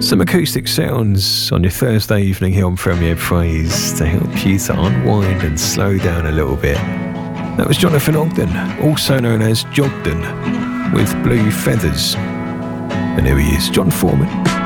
Some acoustic sounds on your Thursday evening here on Premier Praise to help you to unwind and slow down a little bit. That was Jonathan Ogden, also known as Jogden, with Blue Feathers. And here he is, John Foreman.